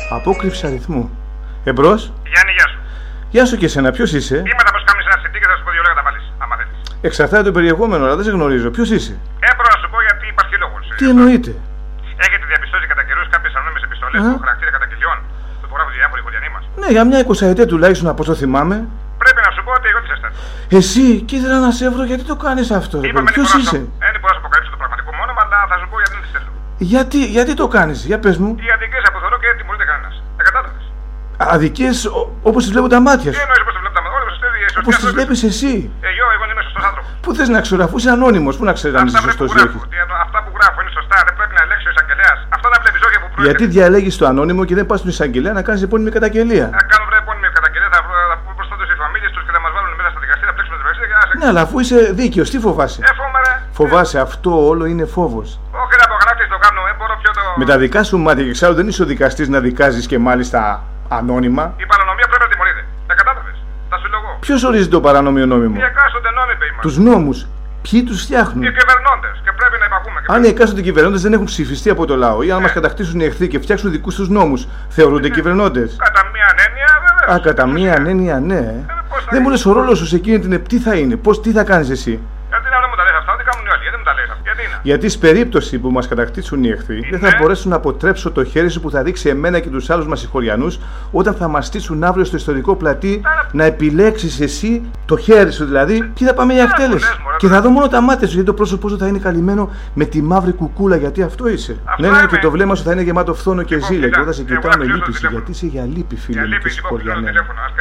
Απόκρυψη αριθμού. Εμπρός. Γιάννη, γεια σου. Γεια σου και εσένα, ποιος είσαι? Είμαι τα πως κάνεις ένα CD και θα σου πω δύο λόγια να τα βάλεις, άμα θέλεις. Εξαρτάται το περιεχόμενο, αλλά δεν σε γνωρίζω. Ποιος είσαι? Έπρεπε να σου πω γιατί υπάρχει λόγος. Τι εννοείται? Έχετε διαπιστώσει κατά καιρούς κάποιες ανώνυμες επιστολές που χαρακτήρα καταγγελιών που υπογράφουν διάφοροι οικογενείς μας? Ναι, για μια 20 τουλάχιστον από όσο θυμάμαι. Πρέπει να σου πω ότι εγώ τι αισθάνομαι. Εσύ, και ήθελα να σε βρω, γιατί το κάνεις αυτό? Ποιος είσαι? Δεν μπορώ να σου αποκαλύψω το πραγματικό μου όνομα, αλλά θα σου πω γιατί δεν τη θέλω. Γιατί το κάνεις, για πες μου. Οι αδικίες που θέλω και δεν τιμωρείται κανένας. Τα κατάλαβες? Αδικίες όπως τις βλέπουν τα μάτια σου. Τι εννοείς πως τις βλέπουν τα μάτια σου? Όπως τις βλέπεις εσύ. Εγώ δεν είμαι σωστός άνθρωπος. Πού θες να ξέρω, αφού είσαι ανώνυμος, πού να ξέρεις αν είσαι σωστός ή όχι? Αυτά που γράφω είναι σωστά, δεν πρέπει να ελέγξει ο εισαγγελέας. Αυτά τα βλέπεις όχι που προέρχεται. Γιατί διαλέγεις το ανώνυμο και δεν πας στον εισαγγελέα να κάνεις επώνυμη καταγγελία? Να κάνουμε επώνυμη καταγγελία, θα πούμε μπροστά τους οι φαμίλιες τους και θα μας βάλουν μέσα στα δικαστήρια, να πλέξουμε την δικαστήρια. Ναι, αλλά αφού είσαι δίκαιος, τι φοβάσαι? Φοβάσαι, αυτό όλο είναι φόβος. Όχι, ρε απογράφεις το κάνω, μπορώ πιο το. Με τα δικά σου μάτια και εξάλλου δεν είσαι ο δικαστής να δικάζεις και μάλιστα ανώνυμα. Η παρανομία πρέπει να τιμωρείται. Τα κατάλαβες? Θα σου λέω εγώ. Ποιος ορίζει το παράνομιο νόμιμο? Οι εκάστοτε νόμιμοι είμαστε. Τους νόμους. Ποιοι τους φτιάχνουν? Οι κυβερνώντες. Και πρέπει να υπακούμε. Αν οι εκάστοτε κυβερνώντες δεν έχουν ψηφιστεί από το λαό ή αν μας κατακτήσουν οι εχθροί και φτιάξουν δικούς τους νόμους, θεωρούνται κυβερνώντες? Κατά μία έννοια, βέβαια. Α, κατά μία έννοια, ναι. Δεν μου λες ο ρόλος σου σε εκείνη την τι θα είναι, τι θα κάνεις εσύ? Γιατί να μου τα λες αυτά, τι κάνουν οι άλλοι, γιατί μου τα λες αυτά, γιατί είναι? Γιατί στην περίπτωση που μας κατακτήσουν οι εχθροί, δεν θα μπορέσουν να αποτρέψω το χέρι σου που θα ρίξει εμένα και τους άλλους μας συγχωριανούς όταν θα μας στήσουν αύριο στο ιστορικό πλατή να επιλέξεις εσύ το χέρι σου δηλαδή και θα πάμε για εκτέλεση. Και θα δω μόνο τα μάτια σου, γιατί το πρόσωπό σου θα είναι καλυμμένο με τη μαύρη κουκούλα, γιατί αυτό είσαι. Ναι, και το βλέμμα σου θα είναι γεμάτο φθόνο και ζήλια. Και εγώ θα σε κοιτάω με λύπηση, γιατί είσαι για λύπη, φίλε μου και συγχωριανέ.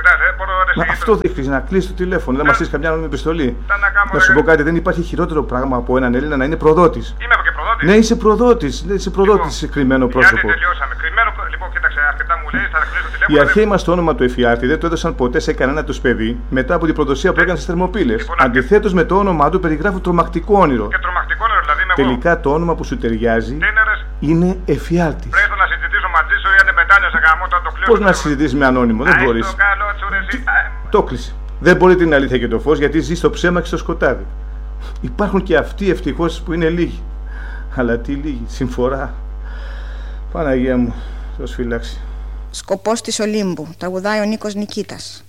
Αυτό δείχνει να κλείσει το τηλέφωνο, δεν μα στείλει καμιά νόμιμη επιστολή. Να σου πω κάτι, δεν υπάρχει χειρότερο πράγμα από έναν Έλληνα να είναι προδότης. Είμαι και προδότης. Ναι, είσαι προδότης. Είσαι προδότης σε κρυμμένο πρόσωπο. Γιατί τελειώσαμε. Κρυμμένο, λοιπόν, κοίταξε, αρκετά μου λέει, θα κλείσω το τηλέφωνο. Οι αρχαίοι μας το όνομα του εφιάλτη δεν το έδωσαν ποτέ σε κανένα τους παιδί μετά από την προδοσία που έκανε στις Θερμοπύλες. Αντιθέτως με το όνομά του περιγράφουν τρομακτικό όνειρο. Και τρομακτικό όνειρο, δηλαδή είμαι εγώ. Τελικά το όνομα που σου ταιριάζει είναι εφιάλτης. Πρέπει να συζητήσω μαζί σου ή αν μετάνιο σε γαμό, το κλείνω. Πώς να συζητήσεις με ανώνυμο, δεν μπορείς. Το κλείσε. Δεν μπορεί την αλήθεια και το φως γιατί ζει στο ψέμα και στο σκοτάδι. Υπάρχουν και αυτοί ευτυχώς που είναι λίγοι. Αλλά τι λίγοι, συμφορά. Παναγία μου, θα σου φυλάξει. Σκοπός της Ολύμπου, τραγουδάει ο Νίκος Νικήτας.